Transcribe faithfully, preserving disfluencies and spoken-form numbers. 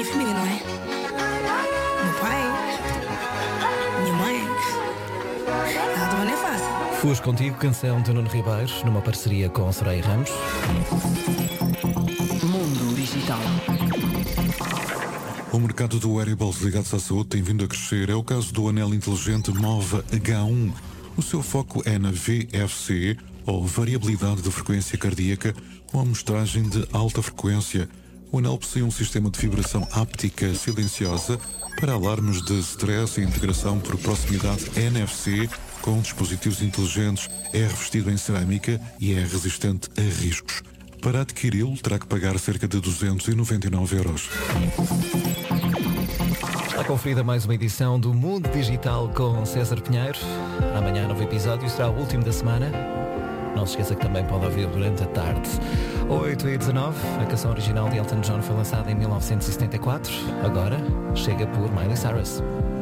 E família, não é? Meu pai, minha mãe. Ela também não é fácil. Fuas Contigo, canção de Nuno Ribeiro, numa parceria com Soraya Ramos. Mundo Digital. O mercado do wearables ligados à saúde tem vindo a crescer. É o caso do anel inteligente Mova H um. O seu foco é na V F C, ou variabilidade de frequência cardíaca, com amostragem de alta frequência. O anel possui um sistema de vibração áptica silenciosa para alarmes de stress e integração por proximidade N F C com dispositivos inteligentes. É revestido em cerâmica e é resistente a riscos. Para adquiri-lo, terá que pagar cerca de duzentos e noventa e nove euros. Está conferida mais uma edição do Mundo Digital com César Pinheiro. Amanhã, novo episódio, será o último da semana. Não se esqueça que também pode ouvir durante a tarde. oito e dezanove, a canção original de Elton John foi lançada em mil novecentos e setenta e quatro. Agora chega por Miley Cyrus.